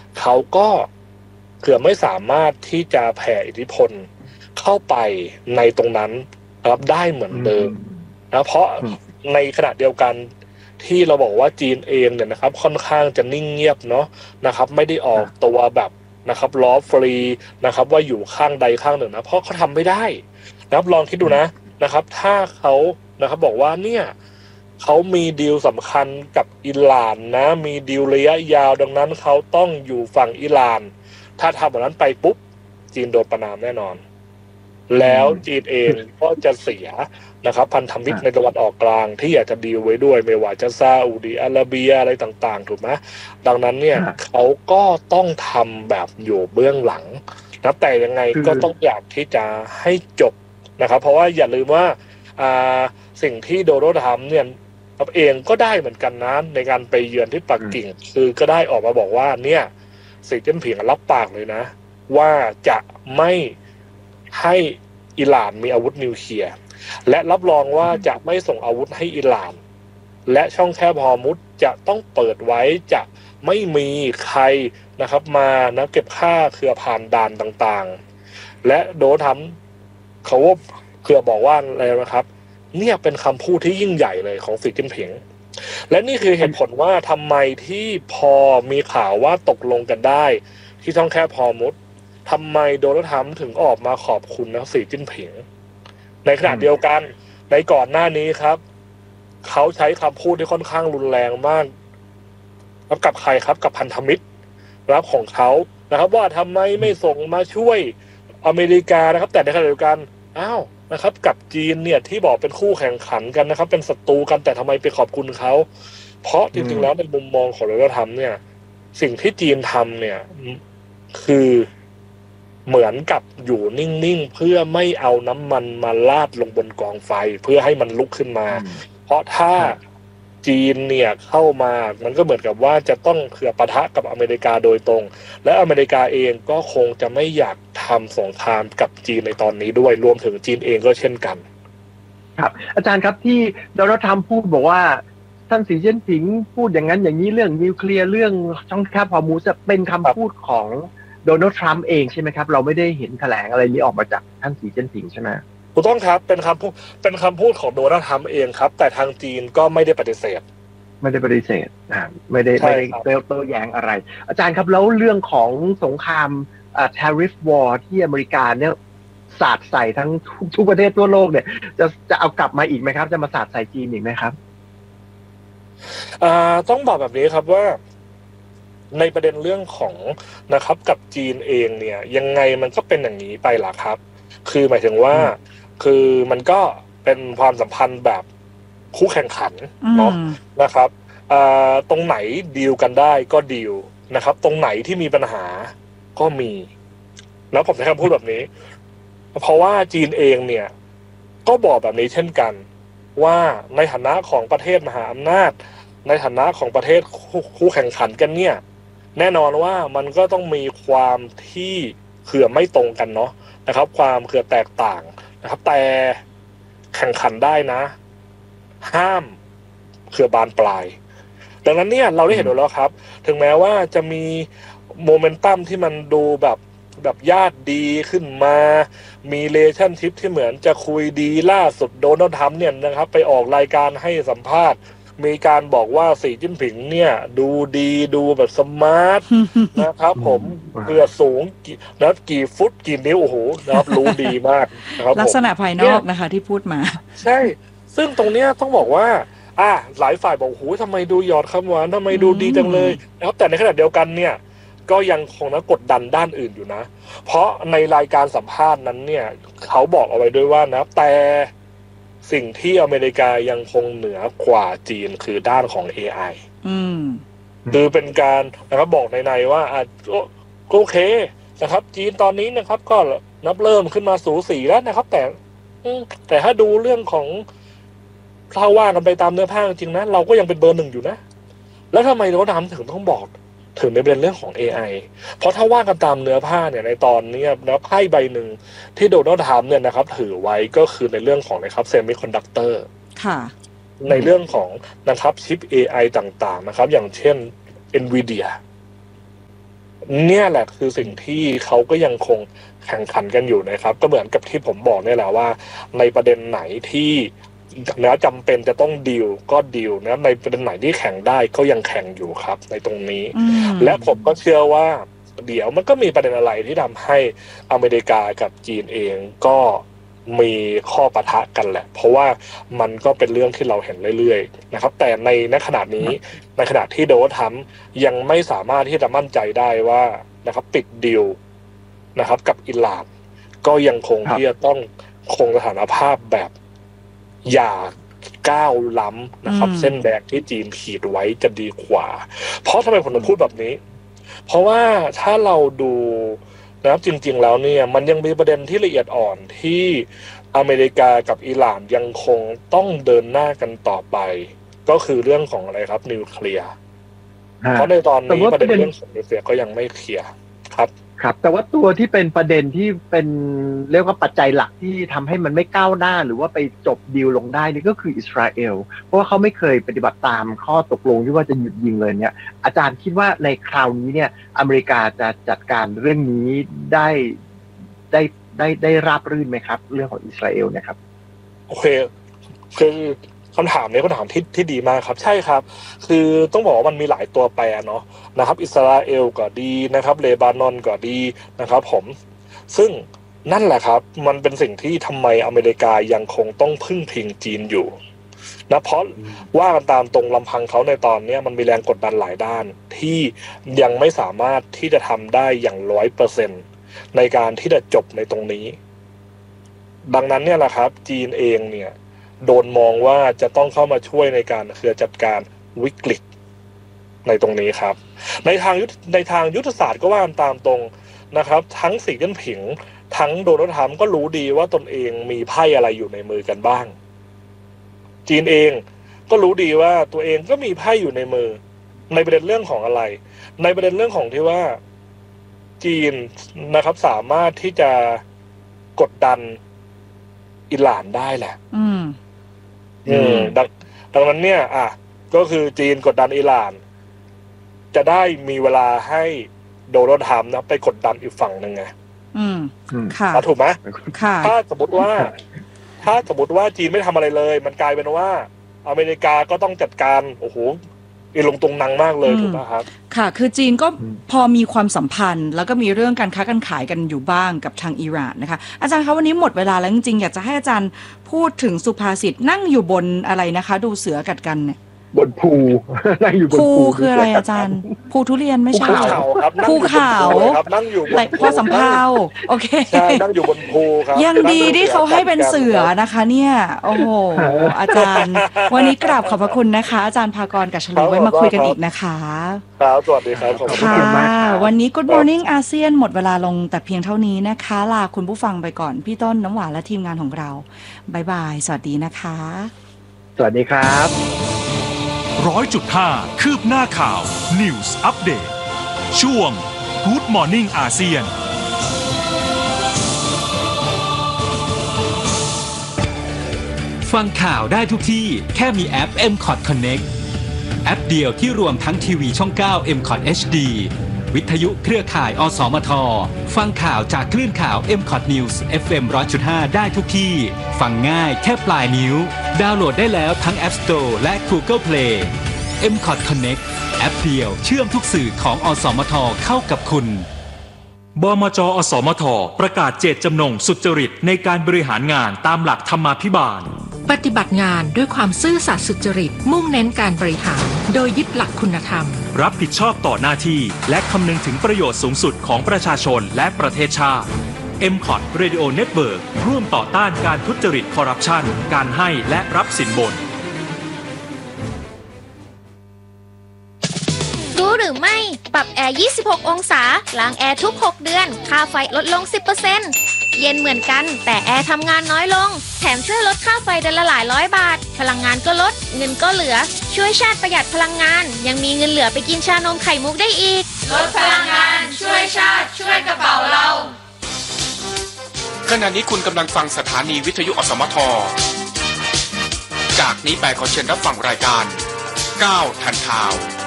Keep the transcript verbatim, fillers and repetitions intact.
เขาก็เกือบไม่สามารถที่จะแผ่อิทธิพลเข้าไปในตรงนั้นนะครับได้เหมือนเดิมนะเพราะในขณะเดียวกันที่เราบอกว่าจีนเองเนี่ยนะครับค่อนข้างจะนิ่งเงียบเนาะนะครับไม่ได้ออกตัวแบบนะครับล้อฟรีนะครับว่าอยู่ข้างใดข้างหนึ่งนะเพราะเขาทำไม่ได้นะครับลองคิดดูนะนะครับถ้าเขานะครับบอกว่าเนี่ยเขามีดีลสำคัญกับอิหร่านนะมีดีลระยะยาวดังนั้นเขาต้องอยู่ฝั่งอิหร่านถ้าทำแบบนั้นไปปุ๊บจีนโดนประณามแน่นอนแล้วจีนเองก็จะเสียนะครับพันธมิตรในตะวันออกกลางที่อยากจะดีลไว้ด้วยไม่ว่าจะซาอุดิอาระเบียอะไรต่างๆถูกไหมดังนั้นเนี่ยเขาก็ต้องทำแบบอยู่เบื้องหลังนะแต่ยังไงก็ต้องอยากที่จะให้จบนะครับเพราะว่าอย่าลืมว่าอ่าสิ่งที่โดนัลด์ทรัมป์เนี่ยเองก็ได้เหมือนกันนะในการไปเยือนที่ปักกิ่งคือก็ได้ออกมาบอกว่าเนี่ยสีจิ้นผิงรับปากเลยนะว่าจะไม่ให้อิหร่านมีอาวุธนิวเคลียร์และรับรองว่าจะไม่ส่งอาวุธให้อิหร่านและช่องแคบฮอร์มุซจะต้องเปิดไว้จะไม่มีใครนะครับมานะเก็บค่าเครือผ่านด่านต่างๆและโดนทำเขาเครือบอกว่าอะไรนะครับเนี่ยเป็นคำพูดที่ยิ่งใหญ่เลยของสีจิ้นผิงและนี่คือเหตุผลว่าทำไมที่พอมีข่าวว่าตกลงกันได้ที่ช่องแคบฮอร์มุซทำไมโดนัลด์ทรัมป์ถึงออกมาขอบคุณนะสีจิ้นผิงในขณะเดียวกันในก่อนหน้านี้ครับเขาใช้คำพูดที่ค่อนข้างรุนแรงมากแล้วกับใครครับกับพันธมิตรรับของเขานะครับว่าทำไมไม่ส่งมาช่วยอเมริกานะครับแต่ในขณะเดียวกันอ้าวนะครับกับจีนเนี่ยที่บอกเป็นคู่แข่งขันกันนะครับเป็นศัตรูกันแต่ทำไมไปขอบคุณเขาเพราะจริงๆแล้วในมุมมองของโดนัลด์ทรัมป์เนี่ยสิ่งที่จีนทำเนี่ยคือเหมือนกับอยู่นิ่งๆเพื่อไม่เอาน้ำมันมาลาดลงบนกองไฟเพื่อให้มันลุกขึ้นมาเพราะถ้าจีนเนี่ยเข้ามามันก็เหมือนกับว่าจะต้องเผื่อปะทะกับอเมริกาโดยตรงและอเมริกาเองก็คงจะไม่อยากทำสงครามกับจีนในตอนนี้ด้วยรวมถึงจีนเองก็เช่นกันครับอาจารย์ครับที่โดนัลด์ทรัมป์พูดบอกว่าท่านสีจิ้นผิงพูดอย่างนั้นอย่างนี้เรื่องนิวเคลียร์เรื่องช่องแคบฮอร์มุซเป็นคำพูดของโดนัลด์ทรัมป์เองใช่ไหมครับเราไม่ได้เห็นแถลงอะไรนี้ออกมาจากท่านสีจิ้นผิงใช่ไหมถูกต้องครับเป็นคำพูดเป็นคำพูดของโดนัลด์ทรัมป์เองครับแต่ทางจีนก็ไม่ได้ปฏิเสธไม่ได้ปฏิเสธอ่าไม่ได้ไม่ได้โต้แย้งอะไรอาจารย์ครับแล้วเรื่องของสงครามอ่า tariff war ที่อเมริกาเนี่ยสาดใส่ทั้งทุกประเทศทั่วโลกเนี่ยจะจะเอากลับมาอีกไหมครับจะมาสาดใส่จีนอีกไหมครับอ่าต้องบอกแบบนี้ครับว่าในประเด็นเรื่องของนะครับกับจีนเองเนี่ยยังไงมันก็เป็นอย่างนี้ไปล่ะครับคือหมายถึงว่าคือมันก็เป็นความสัมพันธ์แบบคู่แข่งขันเนาะนะครับอ่าตรงไหนดีลกันได้ก็ดีลนะครับตรงไหนที่มีปัญหาก็มีแล้วผมใช้คำพูดแบบนี้เพราะว่าจีนเองเนี่ยก็บอกแบบนี้เช่นกันว่าในฐานะของประเทศมหาอำนาจในฐานะของประเทศคู่แข่งขันกันเนี่ยแน่นอนว่ามันก็ต้องมีความที่เขื่อไม่ตรงกันเนาะนะครับความเขื่อแตกต่างนะครับแต่แข่งขันได้นะห้ามเขื่อบานปลายดังนั้นเนี่ยเราได้เห็นแล้วครับถึงแม้ว่าจะมีโมเมนตัมที่มันดูแบบแบบญาติดีขึ้นมามีเลชั่นชิพที่เหมือนจะคุยดีล่าสุดโดนัลด์ทรัมป์เนี่ยนะครับไปออกรายการให้สัมภาษณ์มีการบอกว่าสีจิ้นผิงเนี่ยดูดีดูแบบสมาร์ทนะครับผมเพื่อสูงนะกี่ฟุตกี่นิ้วโอ้โหนะครับรู้ดีมากนะครับลักษณะภายนอกนะคะที่พูดมาใช่ซึ่งตรงเนี้ยต้องบอกว่าอ่ะหลายฝ่ายบอกโอ้โหทำไมดูหยอดคำหวานทำไมดูดีจังเลยนะครับแต่ในขณะเดียวกันเนี่ยก็ยังคงนะกดดันด้านอื่นอยู่นะเพราะในรายการสัมภาษณ์นั้นเนี่ยเขาบอกเอาไว้ด้วยว่านะแต่สิ่งที่อเมริกายังคงเหนือกว่าจีนคือด้านของ เอ ไออืมคือเป็นการนะครับบอกในๆว่าอ่ะโอเคนะครับจีนตอนนี้นะครับก็นับเริ่มขึ้นมาสูสีแล้วนะครับแต่แต่ถ้าดูเรื่องของถ้าว่ากันไปตามเนื้อผ้าจริงนะเราก็ยังเป็นเบอร์หนึ่งอยู่นะแล้วทำไมโดนัลด์ทรัมป์ถึงต้องบอกถึงในประเด็นเรื่องของ เอ ไอ เพราะถ้าว่ากันตามเนื้อผ้าเนี่ยในตอนนี้นะไพ่ใบหนึ่งที่โดนัลด์ทรัมป์เนี่ยนะครับถือไว้ก็คือในเรื่องของนะครับเซมิคอนดักเตอร์ค่ะในเรื่องของนะครับชิป เอ ไอ ต่างๆนะครับอย่างเช่น Nvidia เนี่ยแหละคือสิ่งที่เขาก็ยังคงแข่งขันกันอยู่นะครับก็เหมือนกับที่ผมบอกนี่แหละว่าในประเด็นไหนที่เนื้อจำเป็นจะต้องดีลก็ดีลนะในประเด็นไหนที่แข่งได้ก็ยังแข่งอยู่ครับในตรงนี้และผมก็เชื่อว่าเดี๋ยวมันก็มีประเด็นอะไรที่ทำให้อเมริกากับจีนเองก็มีข้อปะทะกันแหละเพราะว่ามันก็เป็นเรื่องที่เราเห็นเรื่อยๆนะครับแต่ในณขณะนี้ในขณะที่โดนัลด์ทรัมป์ยังไม่สามารถที่จะมั่นใจได้ว่านะครับปิดดีลนะครับกับอิหร่านก็ยังคงที่จะต้องคงสถานภาพแบบอย่าก้าวล้ำนะครับเส้นแดงที่จีนขีดไว้จะดีกว่าเพราะทำไมผมถึงพูดแบบนี้เพราะว่าถ้าเราดูนะครับจริงๆแล้วเนี่ยมันยังมีประเด็นที่ละเอียดอ่อนที่อเมริกากับอิหร่านยังคงต้องเดินหน้ากันต่อไปก็คือเรื่องของอะไรครับนิวเคลียร์เพราะในตอนนี้ประเด็นเรื่องของนิวเคลียร์ก็ยังไม่เคลียร์ครับครับแต่ว่าตัวที่เป็นประเด็นที่เป็นเรียกว่าปัจจัยหลักที่ทำให้มันไม่ก้าวหน้าหรือว่าไปจบดีลลงได้นี่ก็คืออิสราเอลเพราะว่าเขาไม่เคยปฏิบัติตามข้อตกลงที่ว่าจะหยุดยิงเลยเนี่ยอาจารย์คิดว่าในคราวนี้เนี่ยอเมริกาจะจัดการเรื่องนี้ได้ได้ได้ได้ราบรื่นไหมครับเรื่องของอิสราเอลนะครับโอเคคือคำถามนี้คำถามที่ที่ดีมากครับใช่ครับคือต้องบอกว่ามันมีหลายตัวแปรเนาะนะครับอิสราเอลก็ดีนะครับเลบานอนก็ดีนะครับผมซึ่งนั่นแหละครับมันเป็นสิ่งที่ทำไมอเมริกายังคงต้องพึ่งพิงจีนอยู่นะเพราะว่ากันตามตรงลำพังเขาในตอนนี้มันมีแรงกดดันหลายด้านที่ยังไม่สามารถที่จะทำได้อย่างร้อยเปอร์เซ็นต์ในการที่จะจบในตรงนี้ดังนั้นเนี่ยแหละครับจีนเองเนี่ยโดนมองว่าจะต้องเข้ามาช่วยในการเคลียร์จัดการวิกฤตในตรงนี้ครับในทางในทางยุทธศาสตร์ก็ว่าตามตรงนะครับทั้งสีจิ้นผิงทั้งโดนัลด์ทรัมป์ก็รู้ดีว่าตนเองมีไพ่อะไรอยู่ในมือกันบ้างจีนเองก็รู้ดีว่าตัวเองก็มีไพ่อยู่ในมือในประเด็นเรื่องของอะไรในประเด็นเรื่องของที่ว่าจีนนะครับสามารถที่จะกดดันอิหร่านได้แหละอืมอืมดังดังนั้นเนี่ยอ่ะก็คือจีนกดดันอิหร่านจะได้มีเวลาให้โดนัลด์ทรัมป์นะไปกดดันอีกฝั่งนึงไงอืมค่ะถูกไหมค่ะถ้าสมมติว่าถ้าสมมติว่าจีนไม่ทำอะไรเลยมันกลายเป็นว่าอเมริกาก็ต้องจัดการโอ้โหอีลงตรงนังมากเลยถูกไหมครับค่ะคือจีนก็พอมีความสัมพันธ์แล้วก็มีเรื่องการค้าการขายกันอยู่บ้างกับทางอิหร่านนะคะอาจารย์คะวันนี้หมดเวลาแล้วจริงๆอยากจะให้อาจารย์พูดถึงสุภาษิตนั่งอยู่บนอะไรนะคะดูเสือกัดกันเนี่ยบนภูนั่งอยู่บนภูคืออะไรอาจารย์ภูทุเรียนไม่ใช่ภูเขาครับภูเขาครับนั่งอยู่บนพอสำเภาโอเคใช่นั่งอยู่บนภูครับยังดีที่เขาให้เป็นเสือนะคะเนี่ยโอ้โหอาจารย์วันนี้กราบขอบพระคุณนะคะอาจารย์ภากรกับฉลุไว้มาคุยกันอีกนะคะครับสวัสดีครับขอบคุณมากวันนี้ Good Morning อาเซียนหมดเวลาลงแต่เพียงเท่านี้นะคะลาคุณผู้ฟังไปก่อนพี่ต้นน้ำหวานและทีมงานของเราบ๊ายบายสวัสดีนะคะสวัสดีครับร้อยจุดห้าคืบหน้าข่าว News Update ช่วง Good Morning อาเซียนฟังข่าวได้ทุกที่แค่มีแอป เอ็ม คอท Connect แอปเดียวที่รวมทั้งทีวีช่องเก้า เอ็ม คอท เอช ดี วิทยุเครือข่าย อสมท ฟังข่าวจากคลื่นข่าว เอ็ม คอท News เอฟ เอ็ม หนึ่งร้อยจุดห้า ได้ทุกที่ฟังง่ายแค่ปลายนิ้วดาวน์โหลดได้แล้วทั้ง App Store และ Google Play เอ็ม คอท Connect แอปเดียวเชื่อมทุกสื่อของอสมทเข้ากับคุณบมจ.อสมท.ประกาศเจตจำนงสุจริตในการบริหารงานตามหลักธรรมาภิบาลปฏิบัติงานด้วยความซื่อสัตย์สุจริตมุ่งเน้นการบริหารโดยยึดหลักคุณธรรมรับผิดชอบต่อหน้าที่และคำนึงถึงประโยชน์สูงสุดของประชาชนและประเทศชาติ เอ็ม คอท Radio Network ร่วมต่อต้านการทุจริตคอร์รัปชันการให้และรับสินบนรู้หรือไม่ปรับแอร์ยี่สิบหกองศาล้างแอร์ทุกหกเดือนค่าไฟลดลง สิบเปอร์เซ็นต์ เย็นเหมือนกันแต่แอร์ทำงานน้อยลงแถมช่วยลดค่าไฟเดือนละหลายร้อยบาทพลังงานก็ลดเงินก็เหลือช่วยชาติประหยัดพลังงานยังมีเงินเหลือไปกินชานมไข่มุกได้อีกลดพลังงานช่วยชาติช่วยกระเป๋าเราขณะนี้คุณกำลังฟังสถานีวิทยุอสมทจากนี้ไปขอเชิญรับฟังรายการก้าวทันข่าว